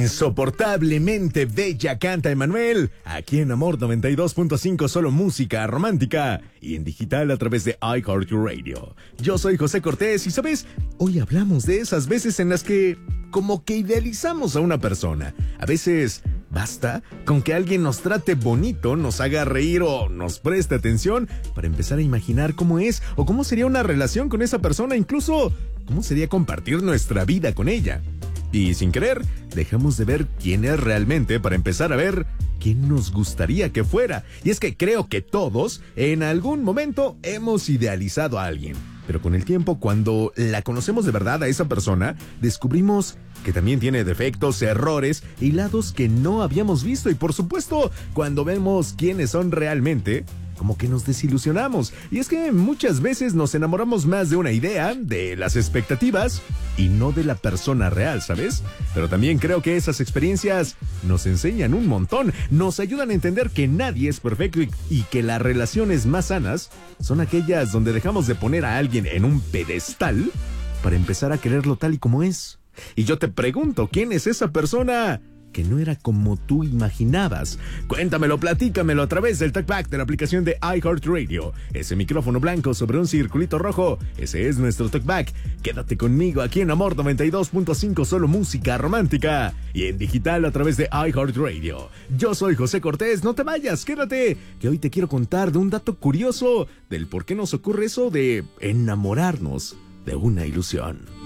Insoportablemente bella canta Emanuel, aquí en Amor 92.5, solo música romántica y en digital a través de iHeartRadio. Yo soy José Cortés y, ¿sabes? Hoy hablamos de esas veces en las que como que idealizamos a una persona. A veces basta con que alguien nos trate bonito, nos haga reír o nos preste atención para empezar a imaginar cómo es o cómo sería una relación con esa persona, incluso cómo sería compartir nuestra vida con ella. Y sin querer, dejamos de ver quién es realmente para empezar a ver quién nos gustaría que fuera. Y es que creo que todos, en algún momento, hemos idealizado a alguien. Pero con el tiempo, cuando la conocemos de verdad a esa persona, descubrimos que también tiene defectos, errores y lados que no habíamos visto. Y por supuesto, cuando vemos quiénes son realmente, como que nos desilusionamos. Y es que muchas veces nos enamoramos más de una idea, de las expectativas, y no de la persona real, ¿sabes? Pero también creo que esas experiencias nos enseñan un montón, nos ayudan a entender que nadie es perfecto y que las relaciones más sanas son aquellas donde dejamos de poner a alguien en un pedestal para empezar a quererlo tal y como es. Y yo te pregunto, ¿quién es esa persona que no era como tú imaginabas? Cuéntamelo, platícamelo a través del TalkBack de la aplicación de iHeartRadio. Ese micrófono blanco sobre un circulito rojo, ese es nuestro TalkBack. Quédate conmigo aquí en Amor 92.5, solo música romántica y en digital a través de iHeartRadio. Yo soy José Cortés, no te vayas, quédate, que hoy te quiero contar de un dato curioso del por qué nos ocurre eso de enamorarnos de una ilusión.